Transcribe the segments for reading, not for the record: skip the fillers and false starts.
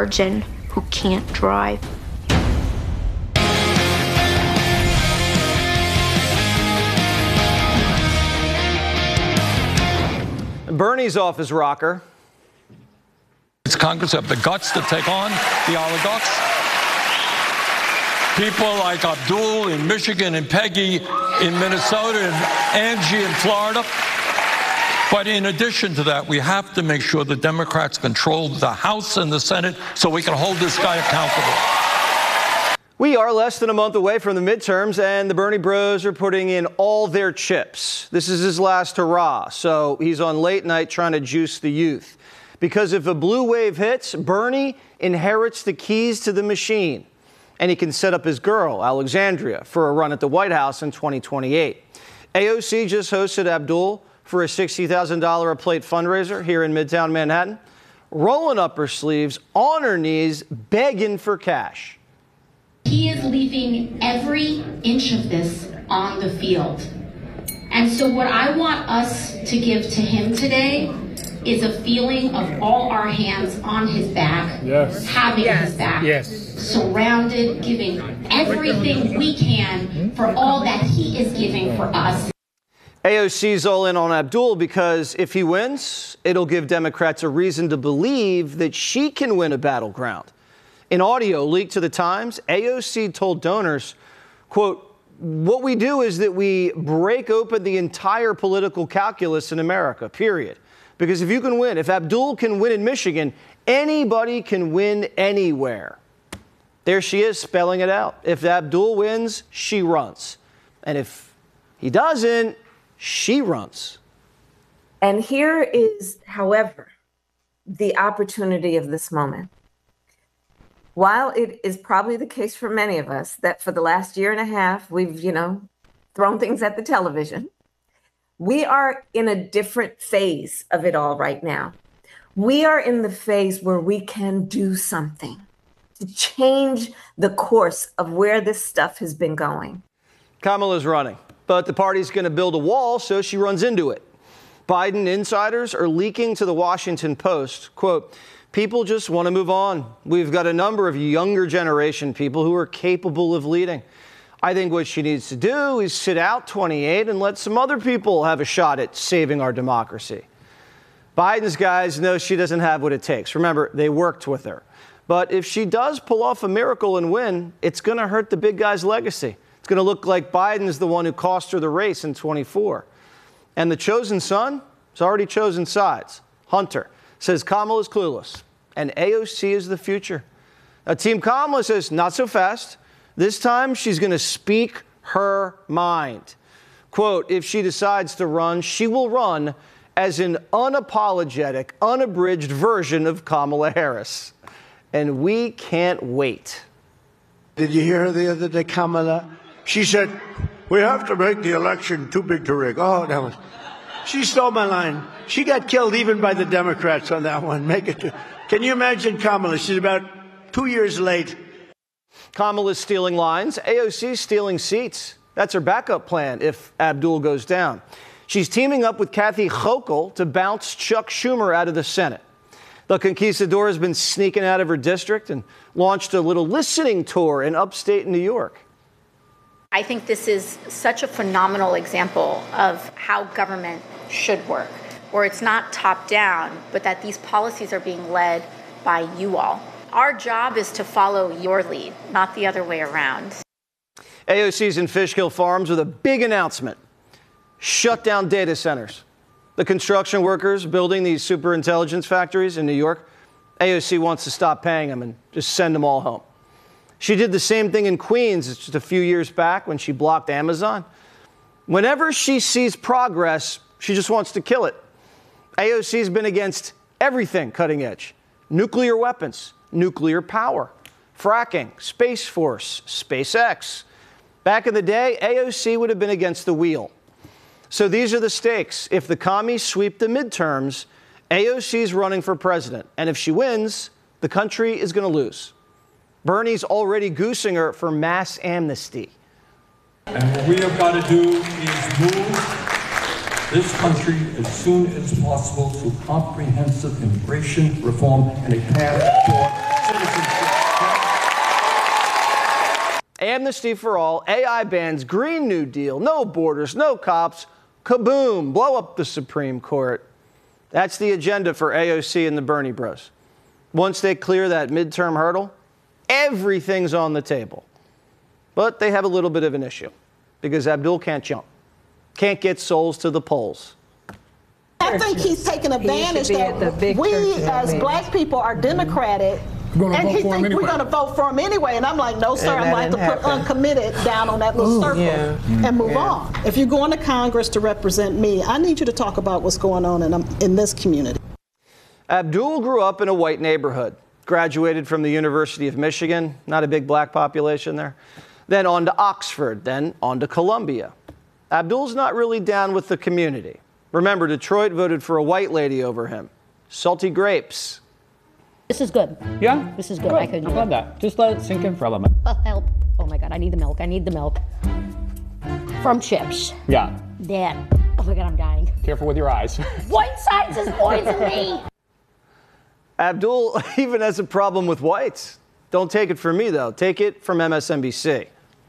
virgin who can't drive. Bernie's office rocker. It's Congress have the guts to take on the oligarchs. People like Abdul in Michigan and Peggy in Minnesota and Angie in Florida. But in addition to that, we have to make sure the Democrats control the House and the Senate so we can hold this guy accountable. We are less than a month away from the midterms, and the Bernie bros are putting in all their chips. This is his last hurrah, so he's on late night trying to juice the youth. Because if a blue wave hits, Bernie inherits the keys to the machine, and he can set up his girl, Alexandria, for a run at the White House in 2028. AOC just hosted Abdul for a $60,000 a plate fundraiser here in Midtown Manhattan, rolling up her sleeves, on her knees, begging for cash. He is leaving every inch of this on the field. And so what I want us to give to him today is a feeling of all our hands on his back, having his back, surrounded, giving everything we can for all that he is giving for us. AOC's all in on Abdul because if he wins, it'll give Democrats a reason to believe that she can win a battleground. In audio leaked to the Times, AOC told donors, quote, "What we do is that we break open the entire political calculus in America, period. Because if you can win, if Abdul can win in Michigan, anybody can win anywhere." There she is spelling it out. If Abdul wins, she runs. And if he doesn't, she runs. And here is, however, the opportunity of this moment. While it is probably the case for many of us that for the last year and a half, we've, thrown things at the television, we are in a different phase of it all right now. We are in the phase where we can do something to change the course of where this stuff has been going. Kamala's running, but the party's going to build a wall, so she runs into it. Biden insiders are leaking to the Washington Post, quote, "People just want to move on. We've got a number of younger generation people who are capable of leading. I think what she needs to do is sit out 28 and let some other people have a shot at saving our democracy." Biden's guys know she doesn't have what it takes. Remember, they worked with her. But if she does pull off a miracle and win, it's going to hurt the big guy's legacy. It's going to look like Biden's the one who cost her the race in 24. And the chosen son has already chosen sides. Hunter says Kamala's clueless and AOC is the future. Now, Team Kamala says not so fast. This time she's going to speak her mind. Quote, "If she decides to run, she will run as an unapologetic, unabridged version of Kamala Harris. And we can't wait." Did you hear her the other day, Kamala? She said, "We have to make the election too big to rig." Oh, she stole my line. She got killed even by the Democrats on that one. Can you imagine Kamala? She's about 2 years late. Kamala's stealing lines. AOC's stealing seats. That's her backup plan if Abdul goes down. She's teaming up with Kathy Hochul to bounce Chuck Schumer out of the Senate. The Conquistador has been sneaking out of her district and launched a little listening tour in upstate New York. I think this is such a phenomenal example of how government should work, where it's not top down, but that these policies are being led by you all. Our job is to follow your lead, not the other way around. AOC's in Fishkill Farms with a big announcement. Shut down data centers. The construction workers building these superintelligence factories in New York, AOC wants to stop paying them and just send them all home. She did the same thing in Queens just a few years back when she blocked Amazon. Whenever she sees progress, she just wants to kill it. AOC's been against everything cutting edge. Nuclear weapons, nuclear power, fracking, Space Force, SpaceX. Back in the day, AOC would have been against the wheel. So these are the stakes. If the commies sweep the midterms, AOC's running for president. And if she wins, the country is going to lose. Bernie's already goosing her for mass amnesty. And what we have got to do is move this country as soon as possible to comprehensive immigration reform and a path for amnesty for all, AI bans, Green New Deal, no borders, no cops, kaboom, blow up the Supreme Court. That's the agenda for AOC and the Bernie Bros. Once they clear that midterm hurdle, everything's on the table. But they have a little bit of an issue because Abdul can't jump, can't get souls to the polls. I think he's taking advantage that we as black people are Democratic, and he thinks we're going to vote for him anyway. And I'm like, no, sir, I'm going to put uncommitted down on that little circle and move on. If you're going to Congress to represent me, I need you to talk about what's going on in this community. Abdul grew up in a white neighborhood, graduated from the University of Michigan, not a big black population there, then on to Oxford, then on to Columbia. Abdul's not really down with the community. Remember, Detroit voted for a white lady over him. Salty grapes. This is good. Yeah? This is good. Good. I could love that. Just let it sink in for a moment. help. Oh my God, I need the milk. I need the milk. From Chips. Yeah. Dad. Oh my God, I'm dying. Careful with your eyes. White sides is poison me. Abdul even has a problem with whites. Don't take it from me, though. Take it from MSNBC.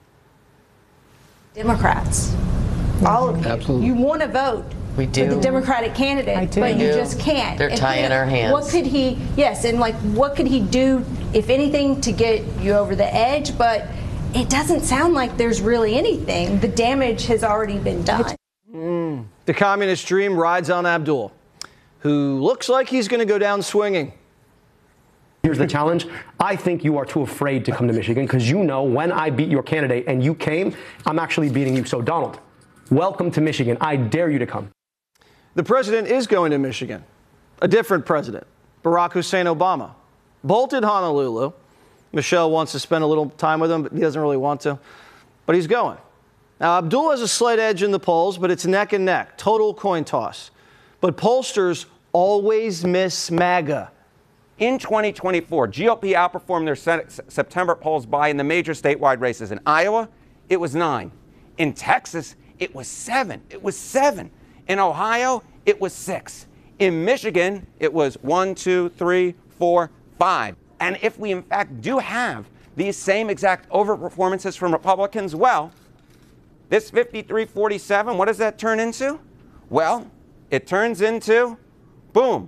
Democrats, all of you, Absolutely. you want to vote We do. for the Democratic candidate, but you just can't. They're tying our hands. What could he, yes, and like what could he do, if anything, to get you over the edge? But it doesn't sound like there's really anything. The damage has already been done. The communist dream rides on Abdul, who looks like he's going to go down swinging. Here's the challenge. I think you are too afraid to come to Michigan because you know when I beat your candidate and you came, I'm actually beating you. So, Donald, welcome to Michigan. I dare you to come. The president is going to Michigan. A different president, Barack Hussein Obama, bolted Honolulu. Michelle wants to spend a little time with him, but he doesn't really want to. But he's going. Now, Abdul has a slight edge in the polls, but it's neck and neck, total coin toss. But pollsters always miss MAGA. In 2024, GOP outperformed their September polls by in the major statewide races. In Iowa, it was 9. In Texas, it was 7. It was 7. In Ohio, it was 6. In Michigan, it was 1, 2, 3, 4, 5. And if we in fact do have these same exact overperformances from Republicans, well, this 53-47, what does that turn into? Well, it turns into, boom,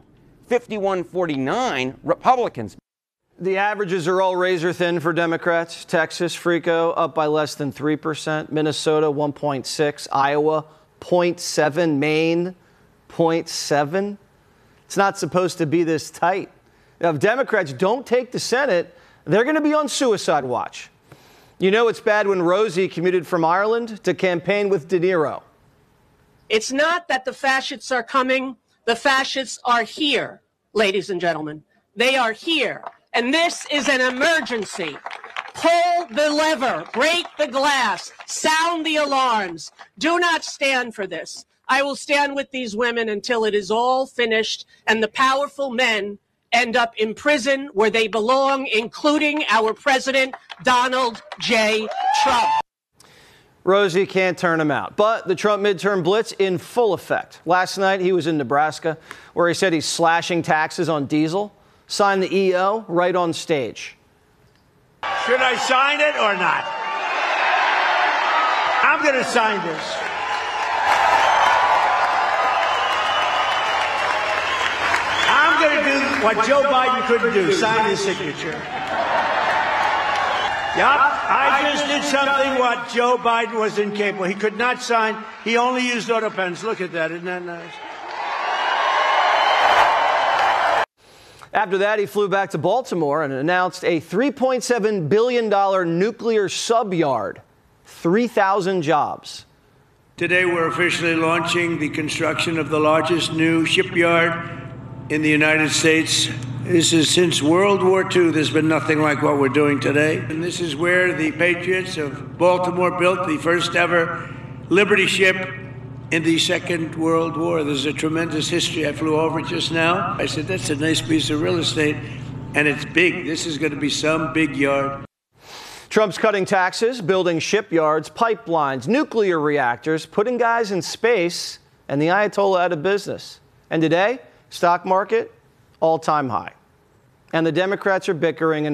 51-49 Republicans. The averages are all razor thin for Democrats. Texas, Frico, up by less than 3%. Minnesota, 1.6. Iowa, 0.7. Maine, 0.7. It's not supposed to be this tight. Now, if Democrats don't take the Senate, they're going to be on suicide watch. You know it's bad when Rosie commuted from Ireland to campaign with De Niro. It's not that the fascists are coming. The fascists are here, ladies and gentlemen. They are here. And this is an emergency. Pull the lever, break the glass, sound the alarms. Do not stand for this. I will stand with these women until it is all finished and the powerful men end up in prison where they belong, including our president, Donald J. Trump. Rosie can't turn him out. But the Trump midterm blitz in full effect. Last night, he was in Nebraska, where he said he's slashing taxes on diesel. Signed the EO right on stage. Should I sign it or not? I'm going to sign this. I'm going to do what Joe Biden couldn't do, sign his signature. Yup, I just did something what Joe Biden was incapable. He could not sign. He only used auto pens. Look at that. Isn't that nice? After that, he flew back to Baltimore and announced a $3.7 billion nuclear sub-yard, 3,000 jobs. Today, we're officially launching the construction of the largest new shipyard in the United States. This is since World War II, there's been nothing like what we're doing today. And this is where the Patriots of Baltimore built the first ever Liberty ship in the Second World War. There's a tremendous history. I flew over it just now. I said, that's a nice piece of real estate, and it's big. This is going to be some big yard. Trump's cutting taxes, building shipyards, pipelines, nuclear reactors, putting guys in space, and the Ayatollah out of business. And today, stock market, all-time high. And the Democrats are bickering and